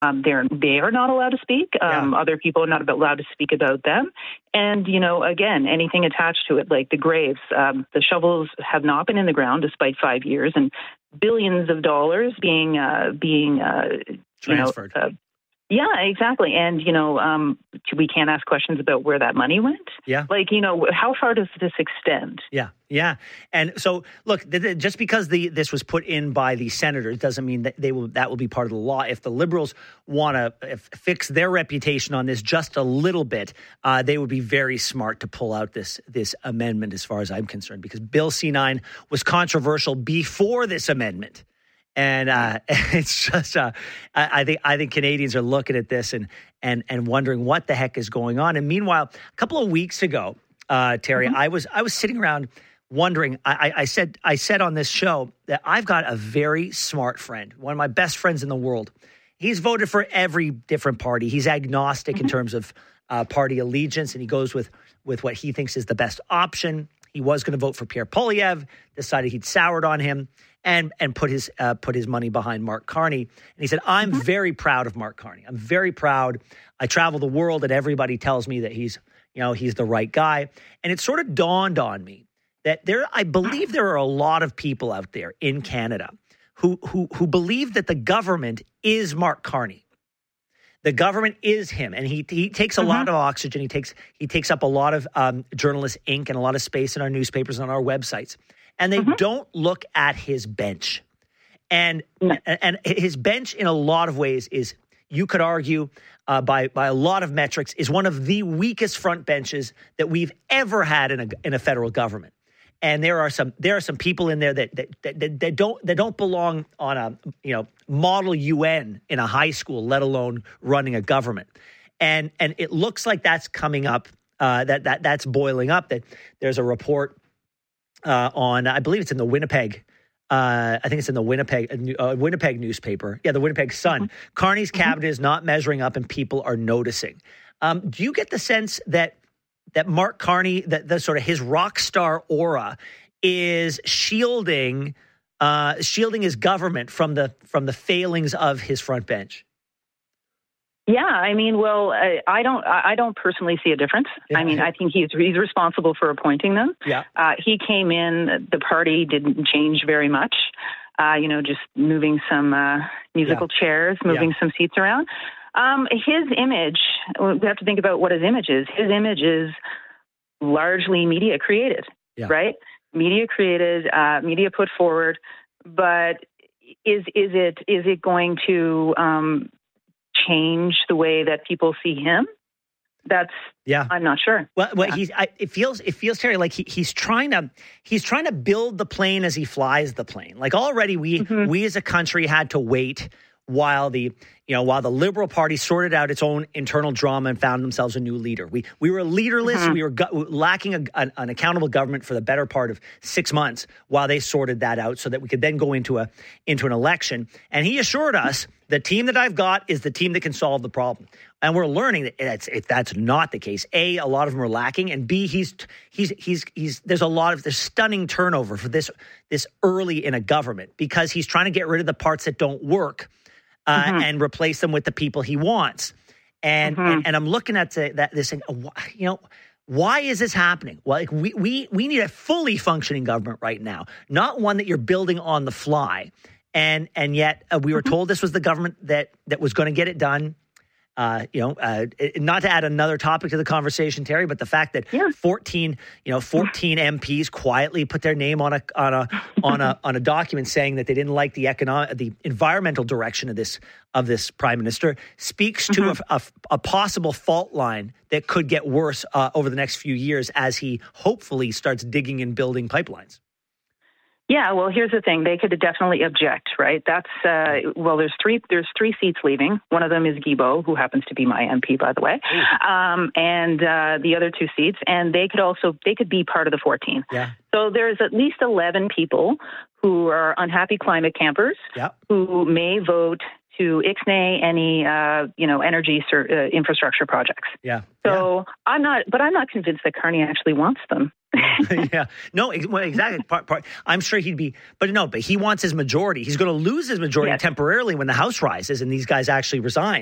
They are not allowed to speak. Other people are not allowed to speak about them. And, again, anything attached to it, like the graves, the shovels have not been in the ground despite 5 years, and billions of dollars being transferred. Yeah, exactly. And, we can't ask questions about where that money went. Yeah. How far does this extend? Yeah. And so, look, just because this was put in by the senators doesn't mean that that will be part of the law. If the Liberals want to fix their reputation on this just a little bit, they would be very smart to pull out this amendment, as far as I'm concerned, because Bill C-9 was controversial before this amendment. And it's just, I think Canadians are looking at this and wondering what the heck is going on. And meanwhile, a couple of weeks ago, Terry, I was sitting around wondering. I said on this show that I've got a very smart friend, one of my best friends in the world. He's voted for every different party. He's agnostic in terms of party allegiance, and he goes with what he thinks is the best option. He was going to vote for Pierre Poilievre, decided he'd soured on him, and put his money behind Mark Carney. And he said, I'm very proud of Mark Carney. I'm very proud. I travel the world and everybody tells me that he's the right guy. And it sort of dawned on me that I believe there are a lot of people out there in Canada who believe that the government is Mark Carney. The government is him, and he takes a lot of oxygen. He takes up a lot of journalist ink and a lot of space in our newspapers and on our websites. And they don't look at his bench. And his bench, in a lot of ways, is, you could argue, by a lot of metrics, is one of the weakest front benches that we've ever had in a federal government. And there are some people in there that don't belong on a model UN in a high school, let alone running a government. And it looks like that's coming up. That's boiling up. That there's a report on, I believe it's in the Winnipeg. I think it's in the Winnipeg newspaper. Yeah, the Winnipeg Sun. Carney's cabinet is not measuring up, and people are noticing. Do you get the sense that Mark Carney, that the sort of his rock star aura, is shielding his government from the failings of his front bench? Yeah, I mean, well, I don't personally see a difference. Yeah. I mean, I think he's responsible for appointing them. Yeah. He came in, the party didn't change very much. Just moving some musical chairs, moving some seats around. His image, we have to think about what his image is. His image is largely media created, right? Media created, media put forward. But is it going to change the way that people see him? I'm not sure. Well, it feels, Terry, like he's trying to build the plane as he flies the plane. Like already we as a country had to wait while the Liberal Party sorted out its own internal drama and found themselves a new leader. We were leaderless. We were lacking an accountable government for the better part of 6 months while they sorted that out, so that we could then go into an election. And he assured us, the team that I've got is the team that can solve the problem. And we're learning that that's not the case. A lot of them are lacking, and B, there's stunning turnover for this early in a government, because he's trying to get rid of the parts that don't work. And replace them with the people he wants. And I'm looking at this thing, why is this happening? Well, like we need a fully functioning government right now, not one that you're building on the fly. And yet we were told this was the government that was going to get it done. Not to add another topic to the conversation, Terry, but the fact that 14 MPs quietly put their name on a document saying that they didn't like the environmental direction of this prime minister speaks to a possible fault line that could get worse over the next few years as he hopefully starts digging and building pipelines. Yeah, well, here's the thing. They could definitely object, right? That's, there's three seats leaving. One of them is Guilbeault, who happens to be my MP, by the way. And the other two seats, and they could be part of the 14. Yeah. So there's at least 11 people who are unhappy climate campers who may vote to ixnay any, energy infrastructure projects. Yeah. So I'm not convinced that Carney actually wants them. Yeah. No, well, exactly. I'm sure but he wants his majority. He's going to lose his majority temporarily when the House rises and these guys actually resign.